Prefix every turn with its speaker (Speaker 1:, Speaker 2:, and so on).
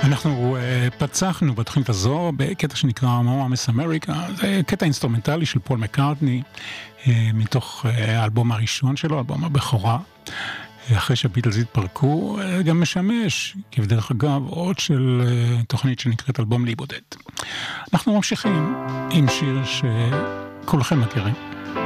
Speaker 1: אנחנו פצחנו בתוכנית הזו בקטע שנקרא Mama Miss America, זה קטע אינסטרומנטלי של פול מקארטני, מתוך האלבום הראשון שלו, אלבום הבכורה, אחרי שהביטלס התפרקו, גם משמש, כבדרך אגב, עוד של תוכנית שנקראת אלבום להיבודד. אנחנו ממשיכים עם שיר שכולכם מכירים.